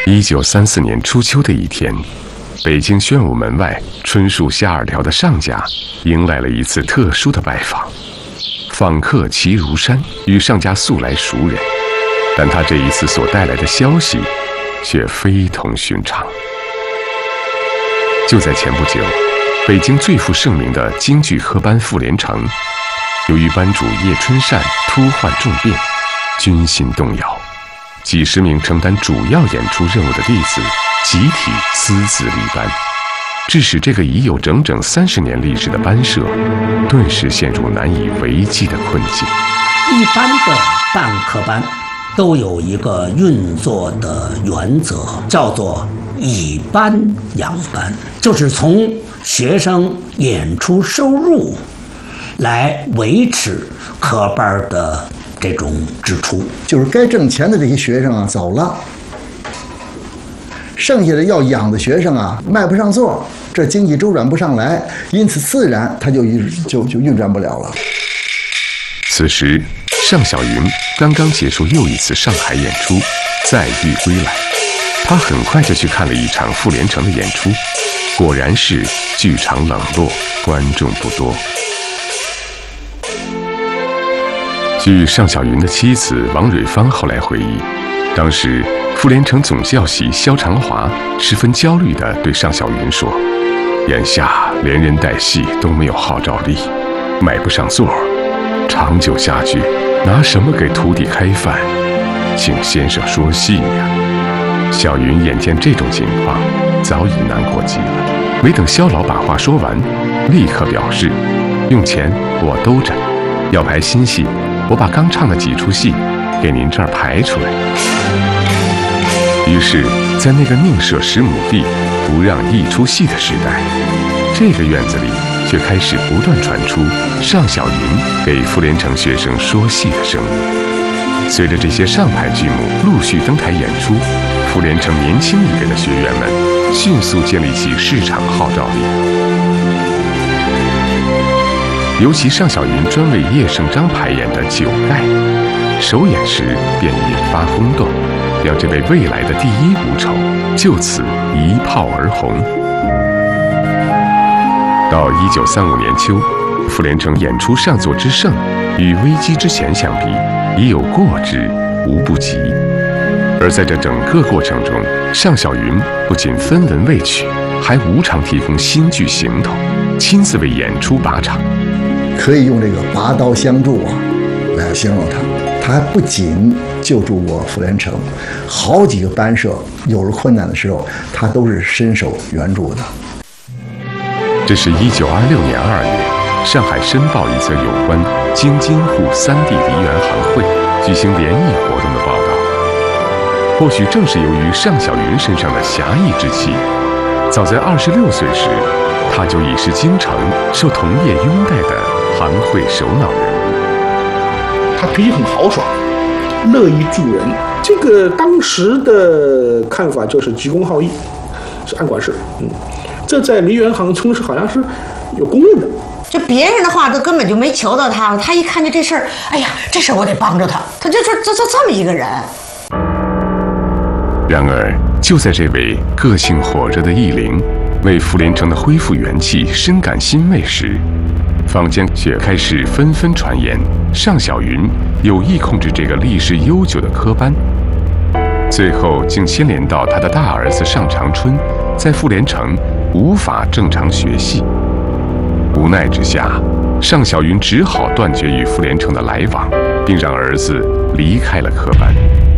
1934年初秋的一天，北京宣武门外春树下2条的上家迎来了一次特殊的拜访。访客齐如山，与上家素来熟人，但他这一次所带来的消息却非同寻常。就在前不久，北京最负盛名的京剧科班傅连城，由于班主叶春善突患重病，军心动摇，几十名承担主要演出任务的弟子集体私自离班，致使这个已有整整30年历史的班社顿时陷入难以为继的困境。 一般的办科班都有一个运作的原则，叫做以班养班，就是从学生演出收入来维持科班的这种支出。 就是该挣钱的这些学生啊走了，剩下的要养的学生啊卖不上座，这经济周转不上来，因此自然他就运转不了了。 此时尚小云刚刚结束又一次上海演出，载誉归来，他很快就去看了一场傅连城的演出，果然是剧场冷落，观众不多。据尚小云的妻子王蕊芳后来回忆，当时傅连城总教习萧长华十分焦虑地对尚小云说：“眼下连人带戏都没有号召力，买不上座，长久下去拿什么给徒弟开饭？请先生说戏呀。”小云眼见这种情况，早已难过极了，没等萧老把话说完，立刻表示：“用钱我兜着，要排新戏，我把刚唱的几出戏给您这儿排出来。”于是，在那个宁舍10亩地不让一出戏的时代，这个院子里却开始不断传出尚小云给傅连城学生说戏的声音。随着这些上台剧目陆续登台演出，傅连城年轻一辈的学员们迅速建立起市场号召力。尤其尚小云专为叶圣章排演的《九代》，首演时便引发轰动，让这位未来的第一武丑就此一炮而红。到1935年秋，傅连城演出上座之盛，与危机之前相比，已有过之无不及。而在这整个过程中，尚小云不仅分文未取，还无偿提供新剧行头，亲自为演出把场。 可以用这个拔刀相助啊来形容他。他还不仅救助过傅连城，好几个班社有了困难的时候，他都是伸手援助的。 这是1926年2月，上海申报一则有关京津沪3地梨园行会举行联谊活动的报道。或许正是由于尚小云身上的侠义之气，早在26岁时，他就已是京城受同业拥戴的行会首脑人物。 他脾气很豪爽，乐意助人。这个当时的看法就是急公好义，是按管事。这在梨园行中是好像是有公认的。 就别人的话都根本就没求到他，他一看见这事儿，哎呀，这事儿我得帮着他，他就说这么一个人。 然而，就在这位个性火热的义伶为傅连城的恢复元气深感欣慰时，坊间却开始纷纷传言尚小云有意控制这个历史悠久的科班，最后竟牵连到他的大儿子尚长春在傅连城无法正常学戏。无奈之下，尚小云只好断绝与傅连城的来往，并让儿子离开了科班。